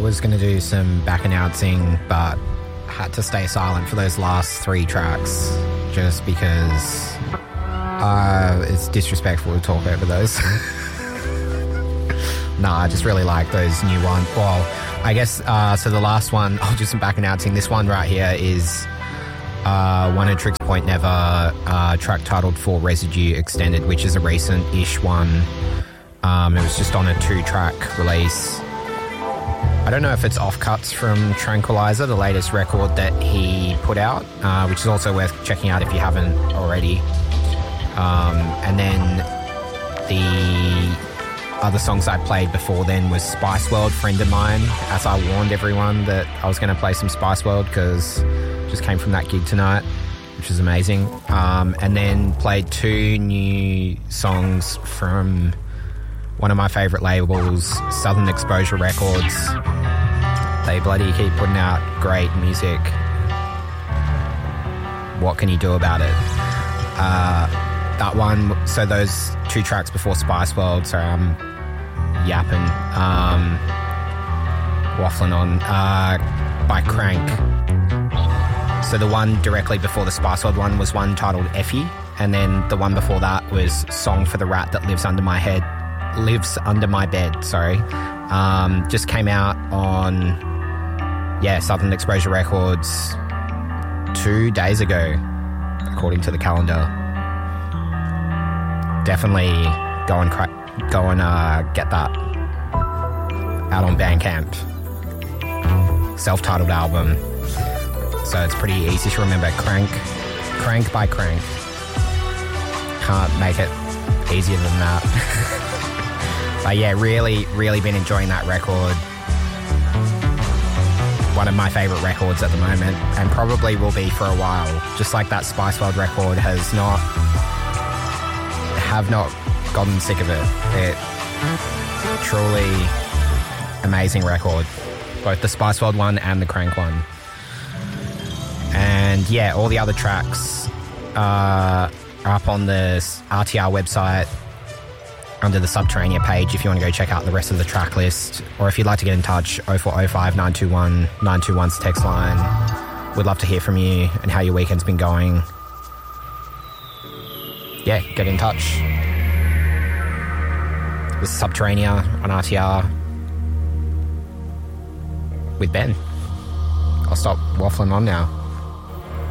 was going to do some back announcing, but had to stay silent for those last 3 tracks just because it's disrespectful to talk over those. Nah, I just really like those new ones. Well, I guess, so the last one, I'll do some back announcing. This one right here is One and Tricks Point Never, track titled For Residue Extended, which is a recent-ish one. It was just on a 2-track release. I don't know if it's offcuts from Tranquilizer, the latest record that he put out, which is also worth checking out if you haven't already. And then the other songs I played before then was Spice World, Friend of Mine, as I warned everyone that I was going to play some Spice World because it just came from that gig tonight, which is amazing. And then played 2 new songs from one of my favourite labels, Southern Exposure Records. They bloody keep putting out great music. What can you do about it? That one, so those 2 tracks before Spice World, sorry, I'm yapping, waffling on, by Crank. So the one directly before the Spice World one was one titled Effie, and then the one before that was Song for the Rat That Lives Under My Bed, sorry. Just came out on, Southern Exposure Records 2 days ago, according to the calendar. Definitely go and get that out on Bandcamp. Self-titled album. So it's pretty easy to remember. Crank by Crank. Can't make it easier than that. But yeah, really, really been enjoying that record. One of my favourite records at the moment, and probably will be for a while. Just like that Spice World record have not gotten sick of it. It truly amazing record. Both the Spice World one and the Crank one. And yeah, all the other tracks are up on the RTR website under the Subterranea page if you want to go check out the rest of the track list, or if you'd like to get in touch, 0405 921 921's text line. We'd love to hear from you and how your weekend's been going. Yeah, get in touch. This is Subterranea on RTR with Ben. I'll stop waffling on now.